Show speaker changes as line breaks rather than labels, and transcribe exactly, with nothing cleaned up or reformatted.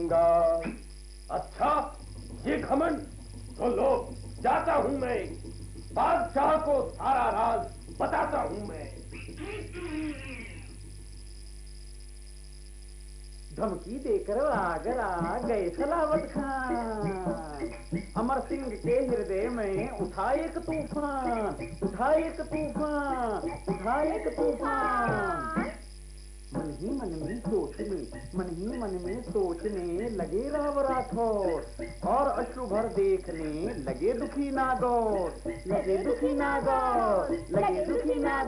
दूंगा। अच्छा ये घमंड तो लो, जाता हूं मैं, बादशाह को सारा राज बताता हूं मैं।
धमकी देकर आगर आ गए सलावत खान। अमर सिंह के हृदय में उठा एक तूफान, उठा एक तूफान, उठा एक तूफान। मन ही मन में सोचने, मन ही मन में सोचने लगे राव राठौर, और अश्रु भर देखने लगे दुखी नागौर, लगे दुखी नागौर, लगे दुखी नागौर।